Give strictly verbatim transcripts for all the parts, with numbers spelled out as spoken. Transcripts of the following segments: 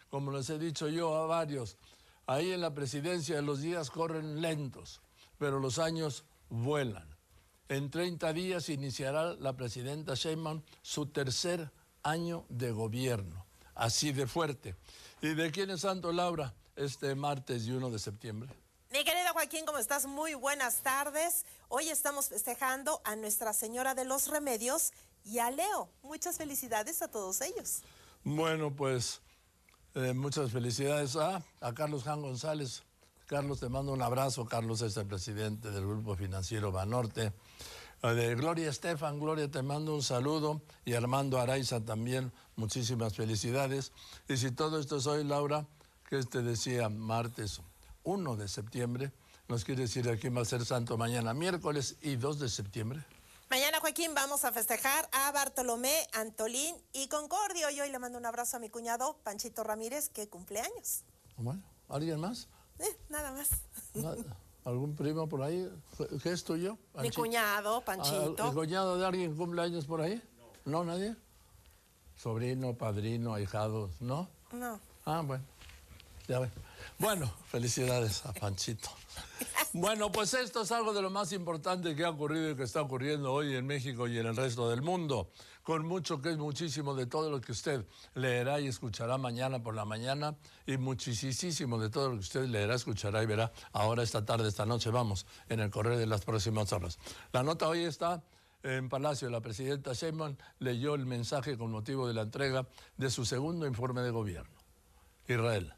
como les he dicho yo a varios, ahí en la presidencia los días corren lentos, pero los años vuelan. En treinta días iniciará la presidenta Sheinbaum su tercer año de gobierno, así de fuerte. ¿Y de quién es santo, Laura, este martes y uno de septiembre? Mi querido Joaquín, ¿cómo estás? Muy buenas tardes. Hoy estamos festejando a Nuestra Señora de los Remedios y a Leo. Muchas felicidades a todos ellos. Bueno, pues eh, muchas felicidades a, a Carlos Jan González. Carlos, te mando un abrazo. Carlos es el presidente del Grupo Financiero Banorte. Eh, de Gloria Estefan, Gloria, te mando un saludo. Y Armando Araiza también, muchísimas felicidades. Y si todo esto es hoy, Laura, que te decía martes uno de septiembre, nos quiere decir a quién va a ser santo mañana, miércoles y dos de septiembre. Mañana, Joaquín, vamos a festejar a Bartolomé, Antolín y Concordio. Y hoy le mando un abrazo a mi cuñado, Panchito Ramírez, que cumple años. Bueno, ¿alguien más? Eh, nada más. Nada. ¿Algún primo por ahí? ¿Qué es tuyo? Panchito. Mi cuñado, Panchito. ¿El cuñado de alguien cumple años por ahí? No. ¿No, nadie? Sobrino, padrino, ahijados, ¿no? No. Ah, bueno. Ya ve. Bueno, felicidades a Panchito. Bueno, pues esto es algo de lo más importante que ha ocurrido y que está ocurriendo hoy en México y en el resto del mundo, con mucho que es muchísimo de todo lo que usted leerá y escuchará mañana por la mañana y muchísimo de todo lo que usted leerá, escuchará y verá ahora, esta tarde, esta noche, vamos, en el correr de las próximas horas. La nota hoy está en Palacio. La presidenta Sheinbaum leyó el mensaje con motivo de la entrega de su segundo informe de gobierno. Israel.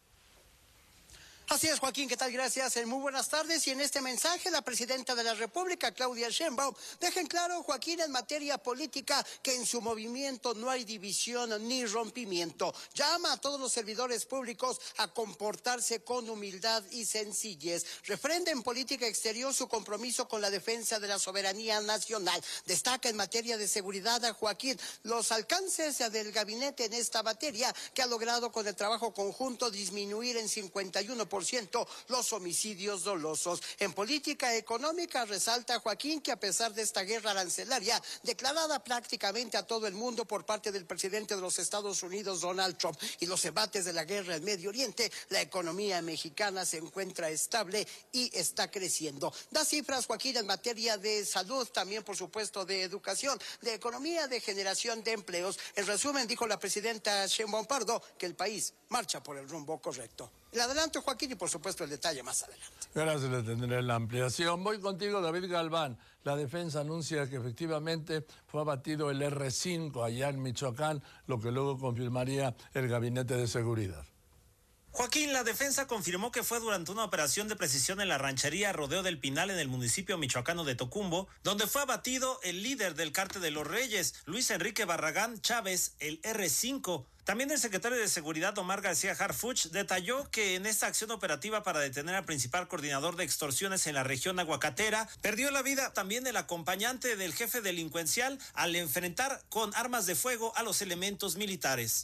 Así es, Joaquín, ¿qué tal? Gracias. Muy buenas tardes. Y en este mensaje, la presidenta de la República, Claudia Sheinbaum, deja en claro, Joaquín, en materia política, que en su movimiento no hay división ni rompimiento. Llama a todos los servidores públicos a comportarse con humildad y sencillez. Refrenda en política exterior su compromiso con la defensa de la soberanía nacional. Destaca en materia de seguridad a Joaquín los alcances del gabinete en esta materia, que ha logrado con el trabajo conjunto disminuir en cincuenta y uno por ciento los homicidios dolosos. En política económica resalta, Joaquín, que a pesar de esta guerra arancelaria declarada prácticamente a todo el mundo por parte del presidente de los Estados Unidos, Donald Trump, y los embates de la guerra en Medio Oriente, la economía mexicana se encuentra estable y está creciendo. Da cifras, Joaquín, en materia de salud, también por supuesto de educación, de economía, de generación de empleos. En resumen, dijo la presidenta Sheinbaum Pardo que el país marcha por el rumbo correcto. El adelanto, Joaquín, y por supuesto el detalle más adelante. Gracias, le tendré la ampliación. Voy contigo, David Galván. La defensa anuncia que efectivamente fue abatido el erre cinco allá en Michoacán, lo que luego confirmaría el Gabinete de Seguridad. Joaquín, la defensa confirmó que fue durante una operación de precisión en la ranchería Rodeo del Pinal en el municipio michoacano de Tocumbo, donde fue abatido el líder del Cártel de los Reyes, Luis Enrique Barragán Chávez, el erre cinco. También el secretario de Seguridad, Omar García Harfuch, detalló que en esta acción operativa para detener al principal coordinador de extorsiones en la región aguacatera, perdió la vida también el acompañante del jefe delincuencial al enfrentar con armas de fuego a los elementos militares.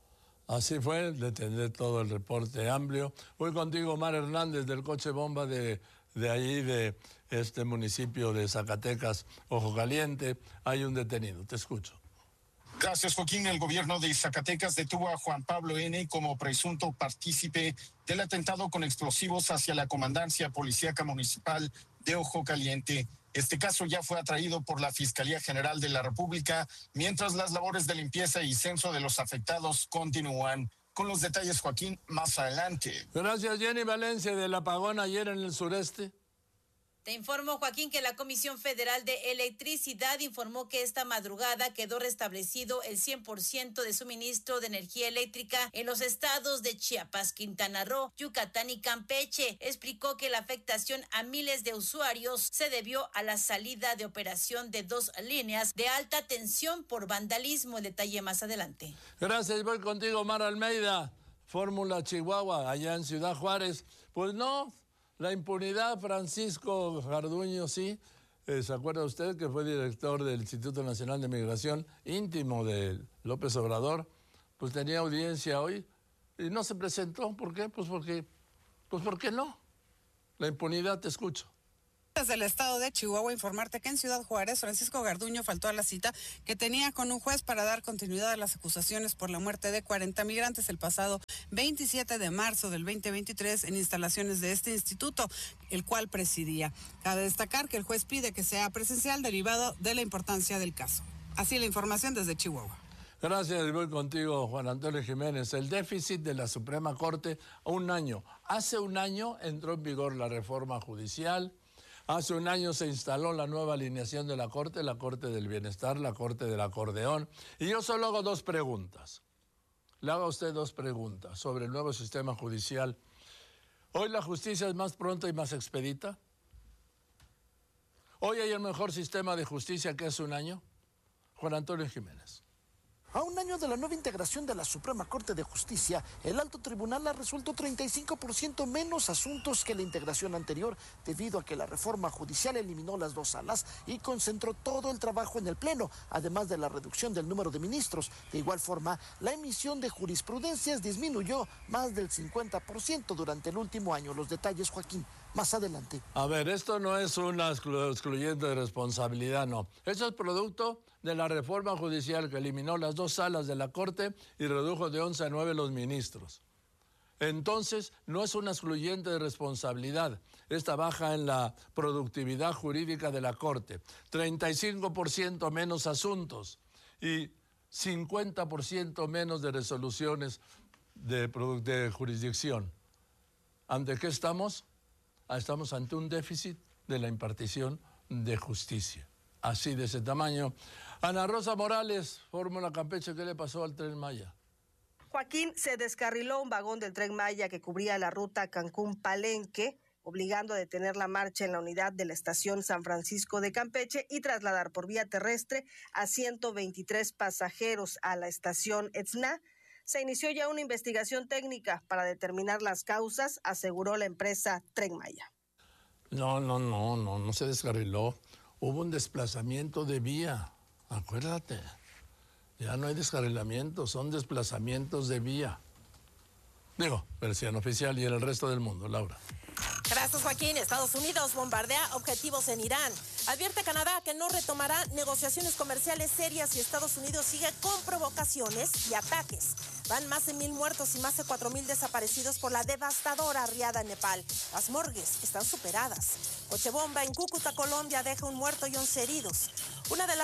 Así fue, le tendré todo el reporte amplio. Voy contigo, Omar Hernández, del coche bomba de, de ahí, de este municipio de Zacatecas, Ojo Caliente. Hay un detenido, te escucho. Gracias, Joaquín. El gobierno de Zacatecas detuvo a Juan Pablo N. como presunto partícipe del atentado con explosivos hacia la comandancia policíaca municipal de Ojo Caliente. Este caso ya fue atraído por la Fiscalía General de la República, mientras las labores de limpieza y censo de los afectados continúan. Con los detalles, Joaquín, más adelante. Gracias, Jenny Valencia, del apagón ayer en el sureste. Te informo, Joaquín, que la Comisión Federal de Electricidad informó que esta madrugada quedó restablecido el cien por ciento de suministro de energía eléctrica en los estados de Chiapas, Quintana Roo, Yucatán y Campeche. Explicó que la afectación a miles de usuarios se debió a la salida de operación de dos líneas de alta tensión por vandalismo. El detalle más adelante. Gracias, voy contigo, Mar Almeida, Fórmula Chihuahua, allá en Ciudad Juárez. Pues no, la impunidad, Francisco Garduño, sí. Eh, ¿Se acuerda usted que fue director del Instituto Nacional de Migración, íntimo de López Obrador? Pues tenía audiencia hoy y no se presentó. ¿Por qué? Pues porque, pues porque no. La impunidad, te escucho. Desde el estado de Chihuahua, informarte que en Ciudad Juárez, Francisco Garduño faltó a la cita que tenía con un juez para dar continuidad a las acusaciones por la muerte de cuarenta migrantes el pasado veintisiete de marzo del veinte veintitrés en instalaciones de este instituto, el cual presidía. Cabe destacar que el juez pide que sea presencial derivado de la importancia del caso. Así la información desde Chihuahua. Gracias, voy contigo, Juan Antonio Jiménez. El déficit de la Suprema Corte a un año. Hace un año entró en vigor la reforma judicial. Hace un año se instaló la nueva alineación de la Corte, la Corte del Bienestar, la Corte del Acordeón. Y yo solo hago dos preguntas. Le hago a usted dos preguntas sobre el nuevo sistema judicial. ¿Hoy la justicia es más pronta y más expedita? ¿Hoy hay el mejor sistema de justicia que hace un año? Juan Antonio Jiménez. A un año de la nueva integración de la Suprema Corte de Justicia, el Alto Tribunal ha resuelto treinta y cinco por ciento menos asuntos que la integración anterior, debido a que la reforma judicial eliminó las dos salas y concentró todo el trabajo en el Pleno, además de la reducción del número de ministros. De igual forma, la emisión de jurisprudencias disminuyó más del cincuenta por ciento durante el último año. Los detalles, Joaquín, más adelante. A ver, esto no es una exclu- excluyente de responsabilidad, no. Eso es producto de la reforma judicial que eliminó las dos salas de la Corte y redujo de once a nueve los ministros. Entonces, no es una excluyente de responsabilidad. Esta baja en la productividad jurídica de la Corte. treinta y cinco por ciento menos asuntos y cincuenta por ciento menos de resoluciones de, produ- de jurisdicción. ¿Ante qué estamos? Ah, estamos ante un déficit de la impartición de justicia. Así de ese tamaño. Ana Rosa Morales, Fórmula Campeche, ¿qué le pasó al Tren Maya? Joaquín, se descarriló un vagón del Tren Maya que cubría la ruta Cancún-Palenque, obligando a detener la marcha en la unidad de la estación San Francisco de Campeche y trasladar por vía terrestre a ciento veintitrés pasajeros a la estación Etzna. Se inició ya una investigación técnica para determinar las causas, aseguró la empresa Tren Maya. No, no, no, no, no se descarriló. Hubo un desplazamiento de vía, acuérdate. Ya no hay descarrilamiento, son desplazamientos de vía. Digo, versión oficial y en el resto del mundo, Laura. Gracias, Joaquín. Estados Unidos bombardea objetivos en Irán. Advierte a Canadá que no retomará negociaciones comerciales serias y Estados Unidos sigue con provocaciones y ataques. Van más de mil muertos y más de cuatro mil desaparecidos por la devastadora riada en Nepal. Las morgues están superadas. Coche bomba en Cúcuta, Colombia, deja un muerto y once heridos. Una de las